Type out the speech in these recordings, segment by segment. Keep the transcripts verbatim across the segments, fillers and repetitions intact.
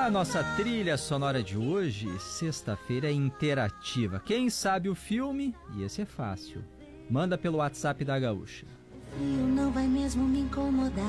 A nossa trilha sonora de hoje, sexta-feira, é interativa. Quem sabe o filme? E esse é fácil. Manda pelo WhatsApp da Gaúcha. O frio não vai mesmo me incomodar.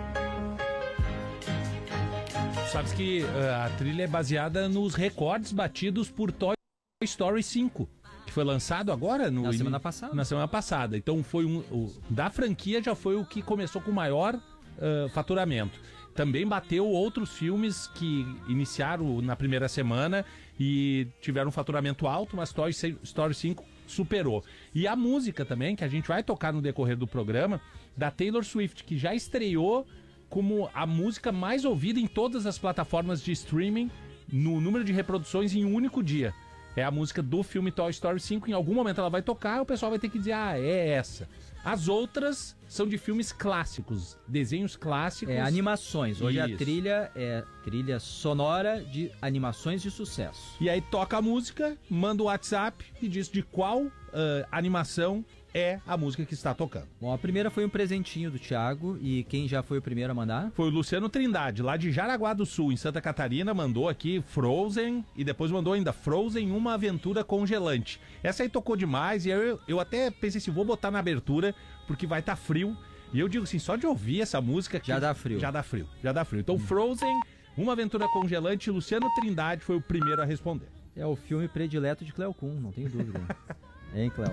Sabes que uh, a trilha é baseada nos recordes batidos por Toy Story cinco, que foi lançado agora no na in... semana passada. Na semana passada. Então foi um, o, da franquia já foi o que começou com o maior uh, faturamento. Também bateu outros filmes que iniciaram na primeira semana e tiveram um faturamento alto, mas Toy Story cinco superou. E a música também, que a gente vai tocar no decorrer do programa, da Taylor Swift, que já estreou como a música mais ouvida em todas as plataformas de streaming no número de reproduções em um único dia. É a música do filme Toy Story cinco. Em algum momento ela vai tocar, o pessoal vai ter que dizer, ah, é essa. As outras são de filmes clássicos, desenhos clássicos. É, animações. Hoje Isso. A trilha é trilha sonora de animações de sucesso. E aí toca a música, manda o WhatsApp e diz de qual uh, animação é a música que está tocando. Bom, a primeira foi um presentinho do Thiago. E quem já foi o primeiro a mandar? Foi o Luciano Trindade, lá de Jaraguá do Sul, em Santa Catarina, mandou aqui Frozen e depois mandou ainda Frozen, uma aventura congelante. Essa aí tocou demais e eu, eu até pensei assim, vou botar na abertura porque vai estar tá frio. E eu digo assim, só de ouvir essa música... Já dá frio. Já dá frio, já dá frio. Então Frozen, uma aventura congelante, Luciano Trindade foi o primeiro a responder. É o filme predileto de Cleo Kuhn, não tenho dúvida. Hein, Cleo?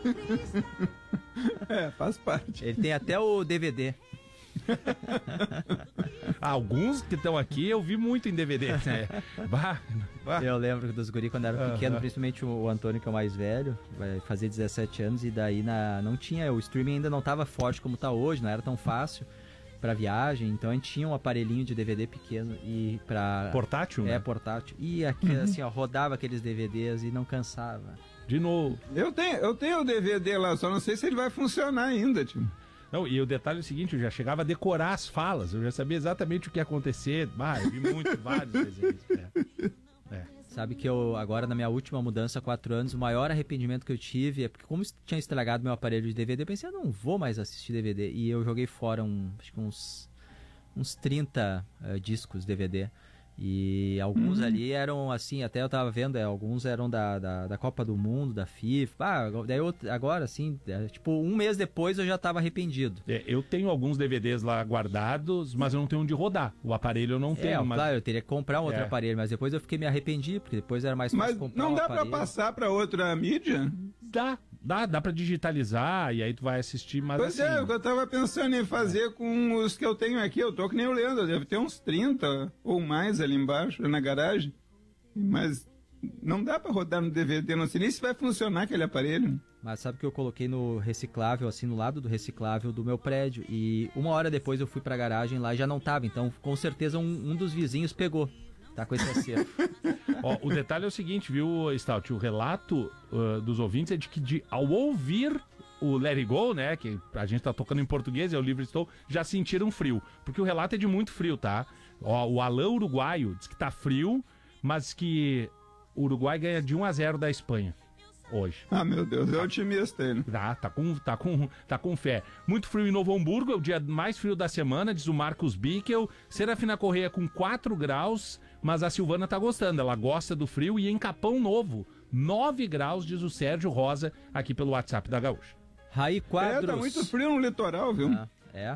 É, faz parte. Ele tem até o D V D. Alguns que estão aqui eu vi muito em D V D, né? Bah, bah. Eu lembro dos guri quando era pequeno, Uhum. principalmente o Antônio, que é o mais velho, vai fazer dezessete anos, e daí na, não tinha, o streaming ainda não estava forte como está hoje, não era tão fácil para viagem, então a gente tinha um aparelhinho de D V D pequeno e para Portátil, é, né? portátil. E aqui, assim, ó, rodava aqueles D V Ds e não cansava. De novo. Eu tenho, eu tenho o D V D lá, só não sei se ele vai funcionar ainda, tio. Não, e o detalhe é o seguinte, eu já chegava a decorar as falas, eu já sabia exatamente o que ia acontecer. Ah, eu vi muito, vários desenhos. É. É. Sabe que eu, agora na minha última mudança há quatro anos, o maior arrependimento que eu tive é porque como tinha estragado meu aparelho de D V D, eu pensei, eu não vou mais assistir D V D. E eu joguei fora um, acho que uns, uns trinta uh, discos D V D. E alguns uhum. ali eram assim, até eu tava vendo, é, alguns eram da, da, da Copa do Mundo, da FIFA. Ah, daí eu, agora assim, é, tipo, um mês depois eu já tava arrependido. É, eu tenho alguns D V Ds lá guardados, mas eu não tenho onde rodar. O aparelho eu não tenho. É, mas... claro, eu teria que comprar um outro é. aparelho, mas depois eu fiquei me arrependi, porque depois era mais fácil Mas comprar não um dá aparelho. pra passar pra outra mídia? Dá, dá, dá pra digitalizar e aí tu vai assistir, mas Pois assim... é, o que eu tava pensando em fazer com os que eu tenho aqui, eu tô que nem o Leandro, deve ter uns trinta ou mais ali embaixo, na garagem, mas não dá pra rodar no D V D, não sei nem se vai funcionar aquele aparelho. Mas sabe que eu coloquei no reciclável, assim, no lado do reciclável do meu prédio, e uma hora depois eu fui pra garagem lá e já não tava, então com certeza um, um dos vizinhos pegou, tá com esse acerto. Ó, o detalhe é o seguinte, viu, Stout? O relato uh, dos ouvintes é de que de, ao ouvir o Let It Go, né, que a gente tá tocando em português, é o Livre Estou, já sentiram frio. Porque o relato é de muito frio, tá? Ó, o Alain Uruguaio diz que tá frio, mas que o Uruguai ganha de um a zero da Espanha hoje. Ah, meu Deus, é otimista ele. Tá, tá com, tá, com, tá com fé. Muito frio em Novo Hamburgo, é o dia mais frio da semana, diz o Marcos Bickel. Serafina Correia com quatro graus, mas a Silvana tá gostando, ela gosta do frio. E em Capão Novo, nove graus, diz o Sérgio Rosa, aqui pelo WhatsApp da Gaúcha. Raí Quadros. É, tá muito frio no litoral, viu? Ah, é.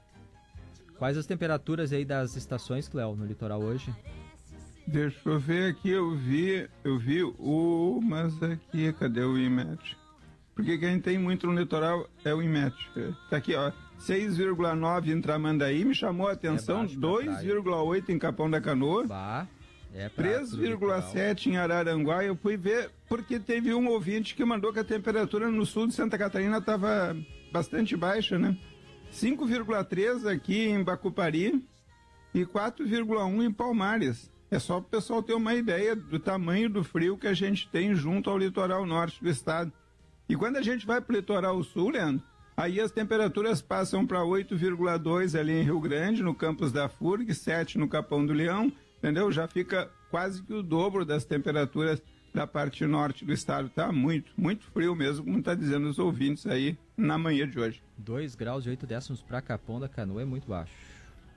Quais as temperaturas aí das estações, Cleo, no litoral hoje? Deixa eu ver aqui, eu vi, eu vi o, mas aqui, cadê o IMET? Porque quem tem muito no litoral é o IMET. Tá aqui, ó, seis vírgula nove em Tramandaí, me chamou a atenção, É dois vírgula oito em Capão da Canoa, Bah, é três vírgula sete em Araranguá. Eu fui ver porque teve um ouvinte que mandou que a temperatura no sul de Santa Catarina estava bastante baixa, né? cinco vírgula três aqui em Bacupari e quatro vírgula um em Palmares. É só para o pessoal ter uma ideia do tamanho do frio que a gente tem junto ao litoral norte do estado. E quando a gente vai para o litoral sul, Leandro, aí as temperaturas passam para oito vírgula dois ali em Rio Grande, no campus da F U R G, sete no Capão do Leão, entendeu? Já fica quase que o dobro das temperaturas da parte norte do estado. Tá muito, muito frio mesmo, como tá dizendo os ouvintes aí na manhã de hoje. dois graus e oito décimos para Capão da Canoa é muito baixo.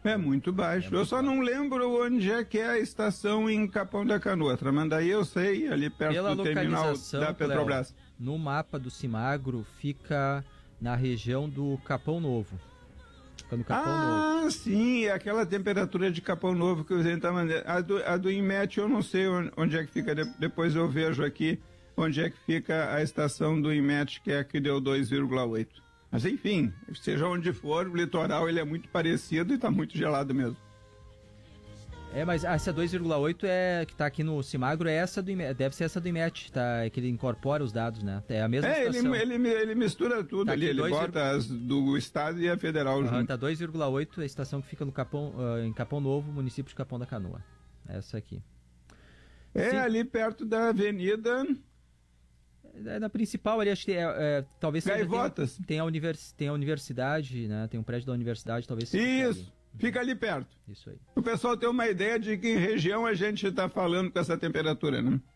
É muito baixo. É muito eu só baixo. Não lembro onde é que é a estação em Capão da Canoa. Tramandaí eu sei, ali perto Pela do terminal da Petrobras. Léo, no mapa do Cimagro fica na região do Capão Novo. Fica no Capão ah, Novo. sim, é aquela temperatura de Capão Novo que você está mandando. A do, a do INMET eu não sei onde é que fica, depois eu vejo aqui onde é que fica a estação do INMET, que é a que deu dois vírgula oito. Mas enfim, seja onde for, o litoral ele é muito parecido e está muito gelado mesmo. É, mas essa dois vírgula oito é, que está aqui no Cimagro é essa do INMET, deve ser essa do INMET, tá? É que ele incorpora os dados, né? É a mesma é, situação. Ele, ele, ele mistura tudo tá ali, ele bota as do estado e a federal uhum, junto. Tá dois vírgula oito, a estação que fica no Capão, uh, em Capão Novo, município de Capão da Canoa. Essa aqui. É, Sim. ali perto da avenida... É, na principal ali, acho que é, é, talvez seja, Gaivotas. Tem, tem, a univers, tem a universidade, né? Tem um prédio da universidade, talvez seja. Isso, ali. Fica ali perto. Isso aí. O pessoal tem uma ideia de que região a gente está falando com essa temperatura, né?